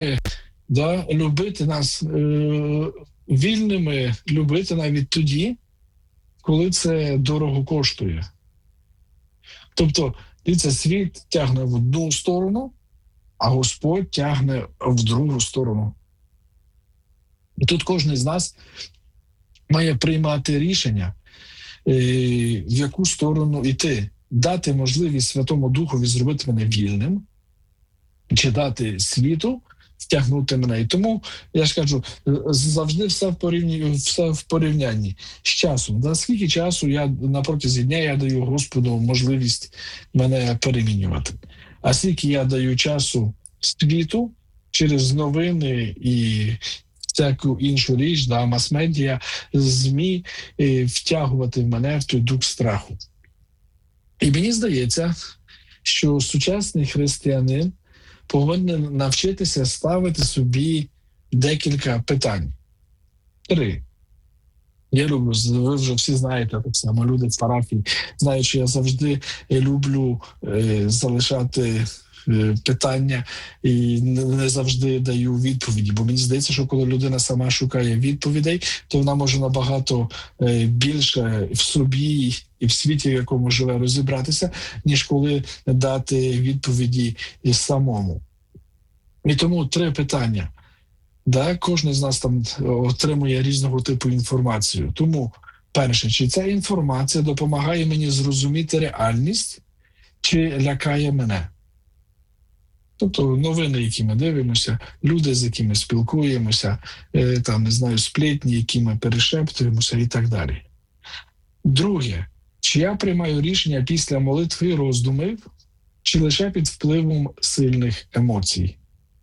да, любити нас вільними, любити навіть тоді, коли це дорого коштує. Тобто, дивіться, світ тягне в одну сторону, а Господь тягне в другу сторону. І тут кожен з нас має приймати рішення, в яку сторону йти. Дати можливість Святому Духові зробити мене вільним, чи дати світу втягнути мене. І тому, я ж кажу, завжди все в порівнянні з часом. Да? Скільки часу я на протязі дня я даю Господу можливість мене перемінювати. А скільки я даю часу світу через новини і всяку іншу річ, да, мас-медіа, ЗМІ, втягувати в мене в той дух страху. І мені здається, що сучасний християнин повинен навчитися ставити собі декілька питань. 3. Я люблю, ви вже всі знаєте, так само люди в парафії знають, що я завжди люблю залишати питання і не завжди даю відповіді. Бо мені здається, що коли людина сама шукає відповідей, то вона може набагато більше в собі і в світі, в якому живе, розібратися, ніж коли дати відповіді самому. І тому 3 питання. Да, кожен з нас там отримує різного типу інформацію. Тому, перше, чи ця інформація допомагає мені зрозуміти реальність, чи лякає мене? Тобто новини, які ми дивимося, люди, з якими спілкуємося, там, не знаю, сплетні, які ми перешептуємося і так далі. Друге, чи я приймаю рішення після молитви і роздумів, чи лише під впливом сильних емоцій?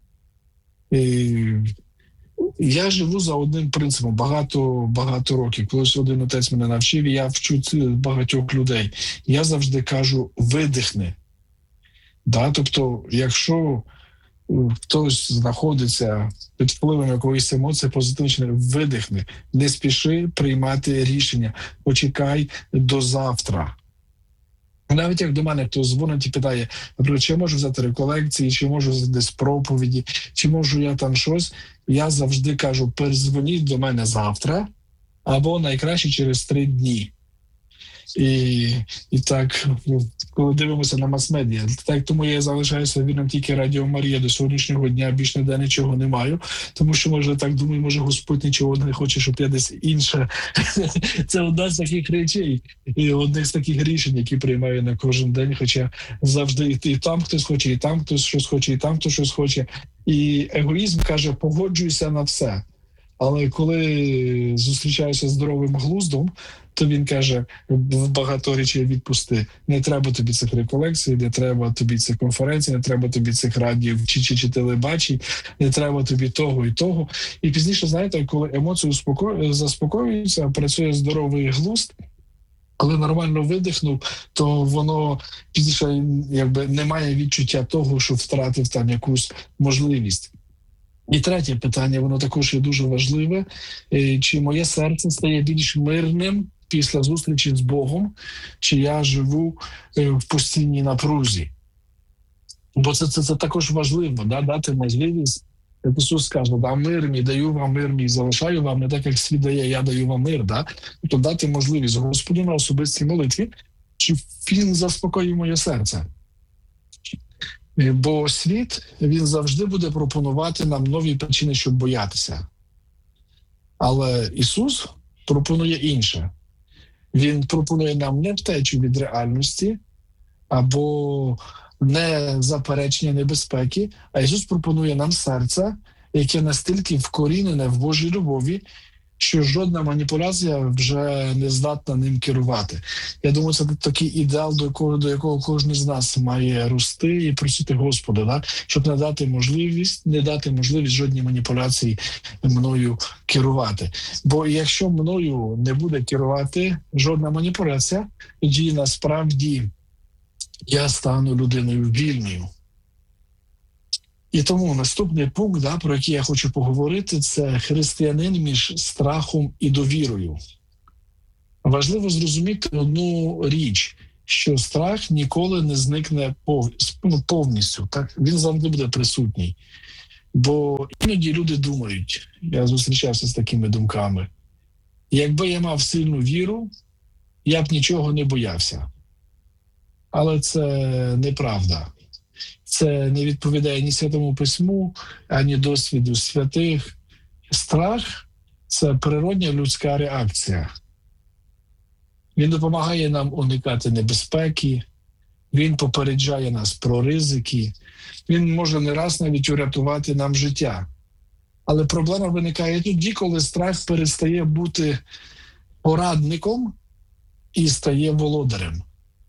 Я живу за одним принципом багато років. Колись один отець мене навчив, і я вчу багатьох людей. Я завжди кажу «видихни». Да? Тобто, якщо хтось знаходиться під впливом якоїсь емоції позитивної, видихни, не спіши приймати рішення, почекай до завтра. Навіть як до мене хтось дзвонить і питає, чи я можу взяти реколекції, чи можу десь проповіді, чи можу я там щось, я завжди кажу, перезвоніть до мене завтра, або найкраще через 3 дні. І так, коли дивимося на мас-медіа, так тому я залишаюся вірним тільки Радіо Марія до сьогоднішнього дня, більш ніде нічого не маю, тому що, може, так думаю, може Господь нічого не хоче, щоб я десь інше. Це одна з таких речей, і одне з таких рішень, які приймаю на кожен день, хоча завжди і там хтось хоче, і там хтось щось хоче, і там хтось щось хоче. І егоїзм каже, погоджуйся на все. Але коли зустрічаюся з здоровим глуздом, то він каже, багато речей відпусти. Не треба тобі цих реколекцій, не треба тобі цих конференцій, не треба тобі цих радіо чи телебачень, не треба тобі того і того. І пізніше, знаєте, коли емоції заспокоюються, працює здоровий глузд, коли нормально видихнув, то воно пізніше якби немає відчуття того, що втратив там якусь можливість. І третє питання, воно також є дуже важливе. Чи моє серце стає більш мирним після зустрічі з Богом, чи я живу в постійній напрузі? Бо це також важливо, да? Дати можливість. Як Ісус каже, да, мир мій, даю вам мир мій, залишаю вам, не так, як світ дає, я даю вам мир. Да? Тобто дати можливість Господу на особистій молитві, чи Він заспокоює моє серце. Бо світ, він завжди буде пропонувати нам нові причини, щоб боятися. Але Ісус пропонує інше. Він пропонує нам не втечу від реальності або не заперечення небезпеки, а Ісус пропонує нам серце, яке настільки вкорінене в Божій любові, що жодна маніпуляція вже не здатна ним керувати. Я думаю, це такий ідеал, до якого кожен з нас має рости і просити Господа, да? Щоб не дати можливість жодній маніпуляції мною керувати. Бо якщо мною не буде керувати жодна маніпуляція, тоді насправді я стану людиною вільною. І тому наступний пункт, да, про який я хочу поговорити, це християнин між страхом і довірою. Важливо зрозуміти одну річ, що страх ніколи не зникне повністю. Так? Він завжди буде присутній. Бо іноді люди думають, я зустрічався з такими думками, якби я мав сильну віру, я б нічого не боявся. Але це неправда. Це не відповідає ні Святому Письму, ані досвіду святих. Страх – це природня людська реакція. Він допомагає нам уникати небезпеки, він попереджає нас про ризики, він може не раз навіть урятувати нам життя. Але проблема виникає тоді, коли страх перестає бути порадником і стає володарем.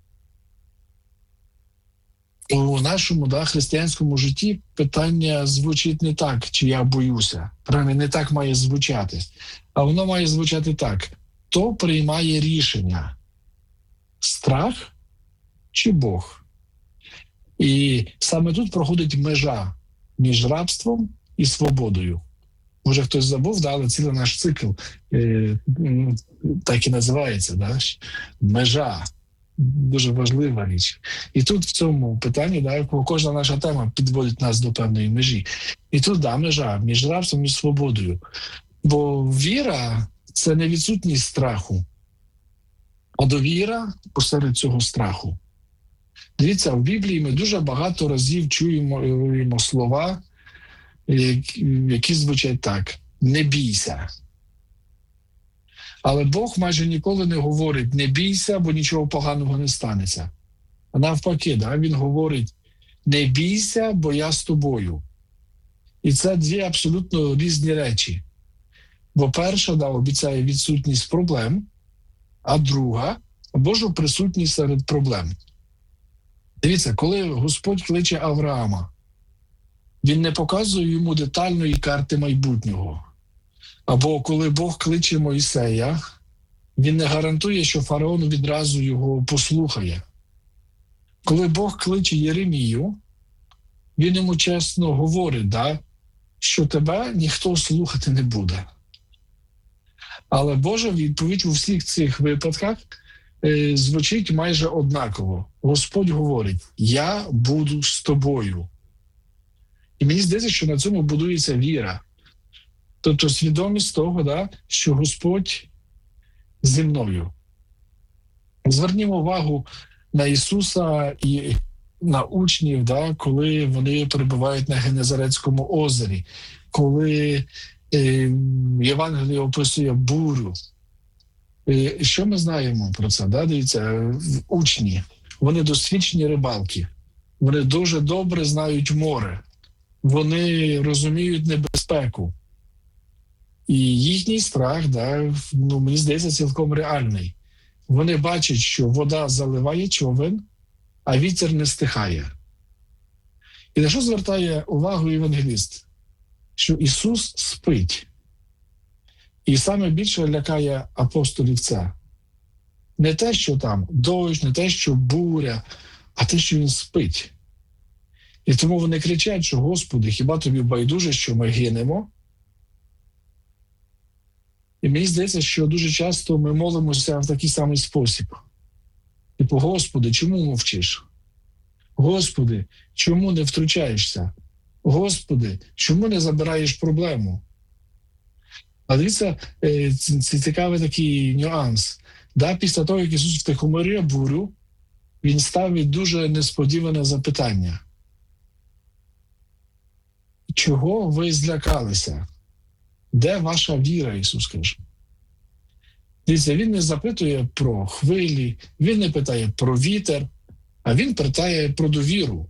У нашому християнському житті питання звучить не так, чи я боюся. Правильно, не так має звучати. А воно має звучати так. Хто приймає рішення? Страх чи Бог? І саме тут проходить межа між рабством і свободою. Може, хтось забув, але цілий наш цикл так і називається. Межа. Дуже важлива річ. І тут в цьому питанні кожна наша тема підводить нас до певної межі. І тут межа між рабством і свободою. Бо віра – це не відсутність страху, а довіра посеред цього страху. Дивіться, в Біблії ми дуже багато разів чуємо слова, які звучать так: «Не бійся». Але Бог майже ніколи не говорить «не бійся, бо нічого поганого не станеться». А навпаки, він говорить «не бійся, бо я з тобою». І це дві абсолютно різні речі. Бо перша обіцяє відсутність проблем, а друга – Божу присутність серед проблем. Дивіться, коли Господь кличе Авраама, він не показує йому детальної карти майбутнього. Або коли Бог кличе Мойсея, він не гарантує, що фараон відразу його послухає. Коли Бог кличе Єремію, він йому чесно говорить, що тебе ніхто слухати не буде. Але Божа відповідь у всіх цих випадках звучить майже однаково. Господь говорить: «Я буду з тобою». І мені здається, що на цьому будується віра. Тобто свідомість того, що Господь зі мною. Звернімо увагу на Ісуса і на учнів, коли вони перебувають на Генезарецькому озері, коли Євангеліє описує бурю. Що ми знаємо про це? Дивіться, учні, вони досвідчені рибалки, вони дуже добре знають море, вони розуміють небезпеку. І їхній страх, мені здається, цілком реальний. Вони бачать, що вода заливає човен, а вітер не стихає. І на що звертає увагу євангеліст? Що Ісус спить. І саме більше лякає апостолів це. Не те, що там дощ, не те, що буря, а те, що Він спить. І тому вони кричать, що «Господи, хіба тобі байдуже, що ми гинемо?» І мені здається, що дуже часто ми молимося в такий самий спосіб. Типу: «Господи, чому мовчиш? Господи, чому не втручаєшся? Господи, чому не забираєш проблему?» А дивіться, це цікавий такий нюанс. Після того, як Ісус втихомирює бурю, Він ставить дуже несподіване запитання. «Чого ви злякалися? Де ваша віра?» Ісус каже. Дивіться, Він не запитує про хвилі, Він не питає про вітер, а Він питає про довіру.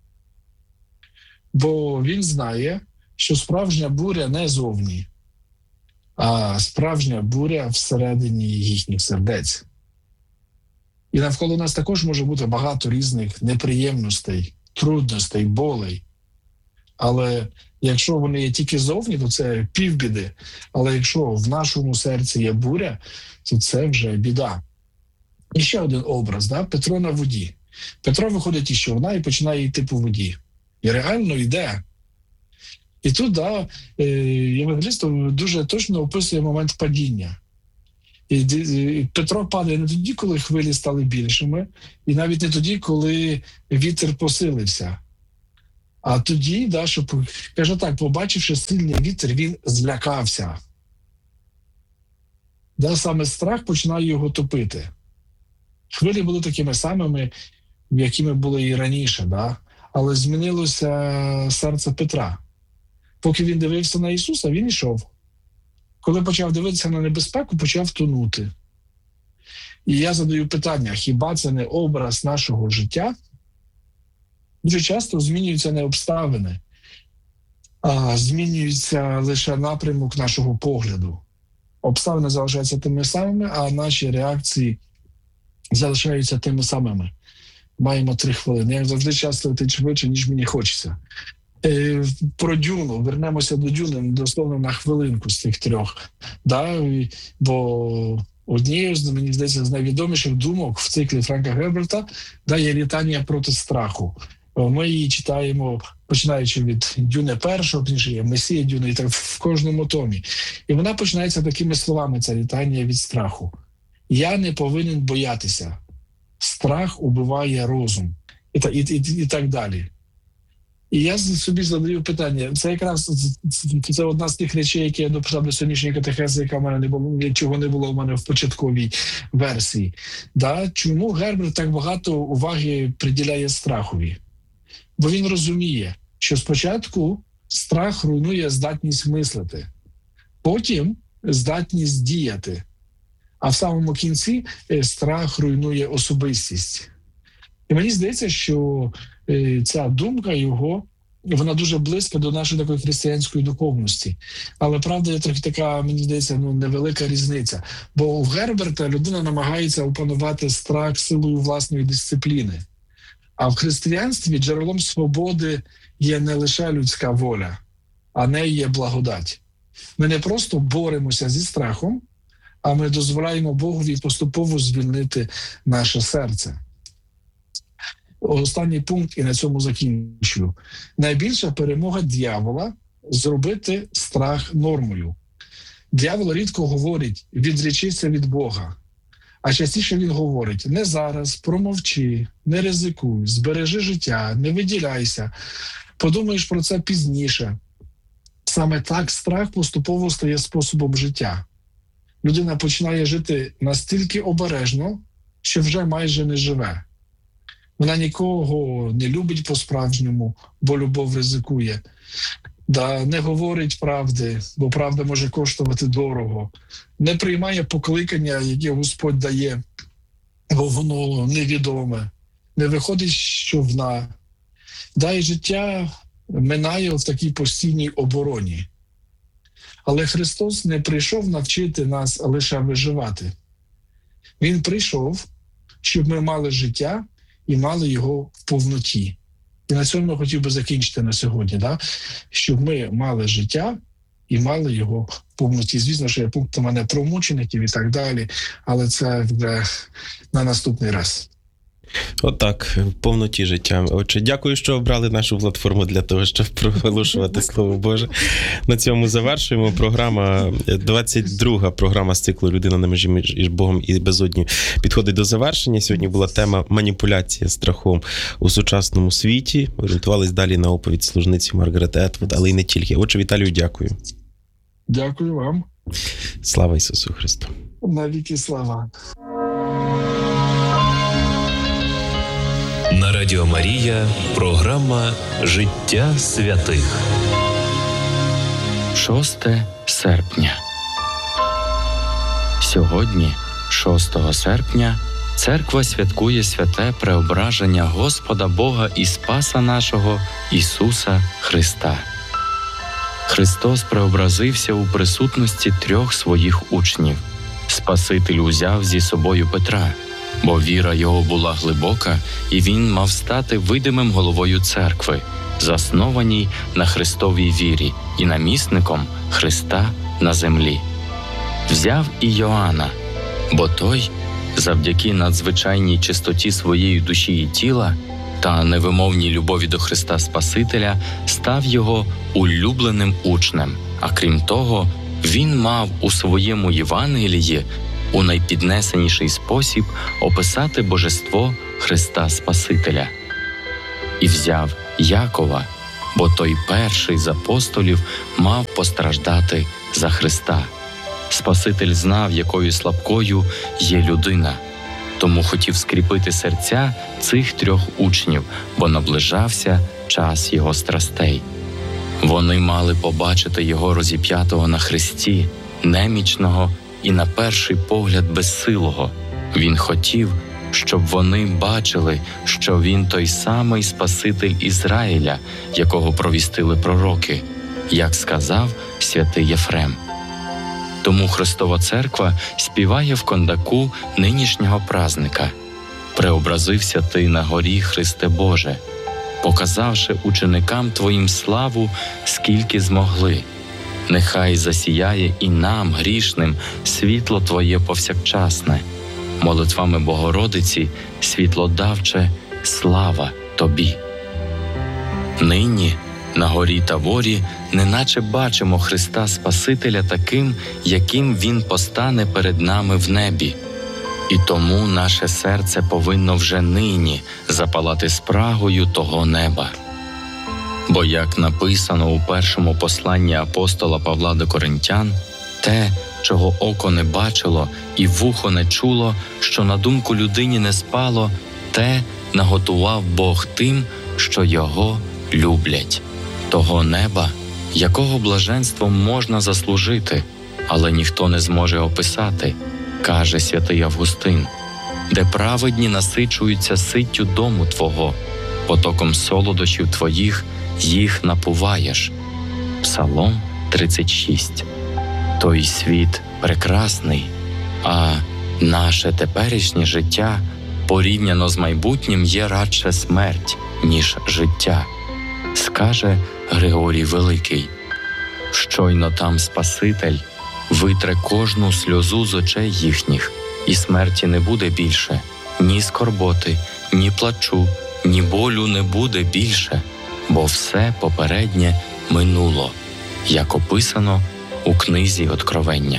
Бо Він знає, що справжня буря не зовні, а справжня буря всередині їхніх сердець. І навколо нас також може бути багато різних неприємностей, трудностей, болей. Але якщо вони є тільки зовні, то це півбіди. Але якщо в нашому серці є буря, то це вже біда. І ще один образ, Петро на воді. Петро виходить із човна і починає йти по воді. І реально йде. І тут, євангеліст дуже точно описує момент падіння. І Петро падає не тоді, коли хвилі стали більшими, і навіть не тоді, коли вітер посилився. А тоді, каже так, побачивши сильний вітер, він злякався. Саме страх починає його топити. Хвилі були такими самими, якими були і раніше, але змінилося серце Петра. Поки він дивився на Ісуса, він йшов. Коли почав дивитися на небезпеку, почав тонути. І я задаю питання, хіба це не образ нашого життя? Дуже часто змінюються не обставини, а змінюється лише напрямок нашого погляду. Обставини залишаються тими самими, а наші реакції залишаються тими самими. Маємо 3 хвилини. Як завжди, час летить швидше, ніж мені хочеться. Про Дюну. Вернемося до Дюни, дословно на хвилинку з тих 3. Бо однією з, мені здається, з найвідоміших думок в циклі Франка Герберта є літання проти страху. Ми її читаємо, починаючи від Дюни першого, пізніше Месія Дюни, і так в кожному томі. І вона починається такими словами, це літання від страху. «Я не повинен боятися. Страх убиває розум». І так далі. І я собі задаю питання, це якраз це одна з тих речей, які я дописав до сьогоднішньої катехези, яка в мене не було, чого не було в мене в початковій версії. Чому Герберт так багато уваги приділяє страхові? Бо він розуміє, що спочатку страх руйнує здатність мислити, потім здатність діяти, а в самому кінці страх руйнує особистість. І мені здається, що ця думка його, вона дуже близька до нашої такої християнської духовності. Але правда є трохи така, мені здається, невелика різниця. Бо у Герберта людина намагається опанувати страх силою власної дисципліни. А в християнстві джерелом свободи є не лише людська воля, а нею є благодать. Ми не просто боремося зі страхом, а ми дозволяємо Богові поступово звільнити наше серце. Останній пункт, і на цьому закінчую. Найбільша перемога диявола – зробити страх нормою. Диявол рідко говорить «відречися від Бога», а частіше він говорить «не зараз, промовчи, не ризикуй, збережи життя, не виділяйся, подумаєш про це пізніше». Саме так страх поступово стає способом життя. Людина починає жити настільки обережно, що вже майже не живе. Вона нікого не любить по-справжньому, бо любов ризикує. Не говорить правди, бо правда може коштувати дорого. Не приймає покликання, яке Господь дає, бо воно невідоме. Не виходить з човна. І життя минає в такій постійній обороні. Але Христос не прийшов навчити нас лише виживати. Він прийшов, щоб ми мали життя і мали його в повноті. І на цьому я хотів би закінчити на сьогодні, щоб ми мали життя і мали його в повноті. Звісно, що є пункти мене про мучеників і так далі, але це вже на наступний раз. Отак, в повноті життя. Отже, дякую, що обрали нашу платформу для того, щоб проголошувати Слово Боже. На цьому завершуємо. 22-га програма з циклу «Людина на межі між Богом і безоднею» підходить до завершення. Сьогодні була тема «Маніпуляція страхом у сучасному світі». Орієнтувались далі на оповідь служниці Маргарет Етвуд, але й не тільки. Отже, Віталію, дякую. Дякую вам. Слава Ісусу Христу. Навіки слава. На Радіо Марія програма «Життя святих». 6 серпня. Сьогодні, 6 серпня, Церква святкує святе преображення Господа Бога і Спаса нашого Ісуса Христа. Христос преобразився у присутності 3 своїх учнів. Спаситель узяв зі собою Петра, бо віра його була глибока, і він мав стати видимим головою церкви, заснованій на Христовій вірі і намісником Христа на землі. Взяв і Йоанна, бо той, завдяки надзвичайній чистоті своєї душі і тіла та невимовній любові до Христа Спасителя, став його улюбленим учнем. А крім того, він мав у своєму Євангелії у найпіднесеніший спосіб описати божество Христа Спасителя. І взяв Якова, бо той перший з апостолів мав постраждати за Христа. Спаситель знав, якою слабкою є людина, тому хотів скріпити серця цих 3 учнів, бо наближався час його страстей. Вони мали побачити його розіп'ятого на хресті, немічного і на перший погляд безсилого. Він хотів, щоб вони бачили, що він той самий Спаситель Ізраїля, якого провістили пророки, як сказав святий Єфрем. Тому Христова Церква співає в кондаку нинішнього празника: «Преобразився ти на горі, Христе Боже, показавши ученикам Твоїм славу, скільки змогли. Нехай засіяє і нам, грішним, світло Твоє повсякчасне. Молитвами Богородиці, світлодавче, слава Тобі». Нині на горі Таворі неначе бачимо Христа Спасителя таким, яким Він постане перед нами в небі. І тому наше серце повинно вже нині запалати спрагою того неба. Бо, як написано у першому посланні апостола Павла до Коринтян, те, чого око не бачило і вухо не чуло, що на думку людині не спало, те наготував Бог тим, що Його люблять. Того неба, якого блаженством можна заслужити, але ніхто не зможе описати, каже святий Августин, де праведні насичуються ситтю дому Твого, потоком солодощів Твоїх їх напуваєш. Псалом 36. Той світ прекрасний, а наше теперішнє життя порівняно з майбутнім є радше смерть, ніж життя. Скаже Григорій Великий: щойно там Спаситель витре кожну сльозу з очей їхніх, і смерті не буде більше, ні скорботи, ні плачу, ні болю не буде більше, бо все попереднє минуло, як описано у книзі Откровення.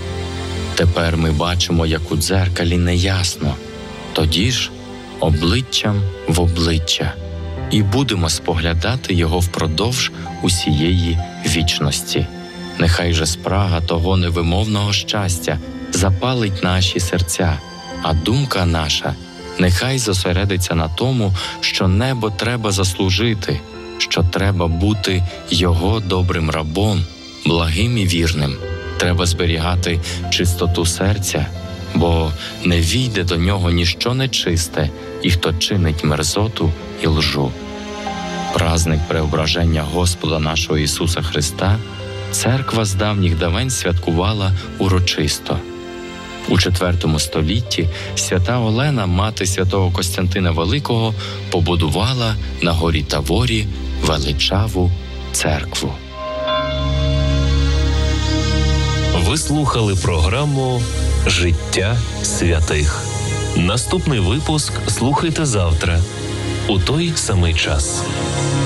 Тепер ми бачимо, як у дзеркалі неясно, тоді ж обличчям в обличчя, і будемо споглядати його впродовж усієї вічності. Нехай же спрага того невимовного щастя запалить наші серця, а думка наша нехай зосередиться на тому, що небо треба заслужити, що треба бути його добрим рабом, благим і вірним. Треба зберігати чистоту серця, бо не війде до нього ніщо нечисте, і хто чинить мерзоту і лжу. Праздник Преображення Господа нашого Ісуса Христа Церква з давніх давен святкувала урочисто. У IV столітті свята Олена, мати святого Костянтина Великого, побудувала на горі Таворі величаву церкву. Ви слухали програму «Життя святих». Наступний випуск слухайте завтра у той самий час.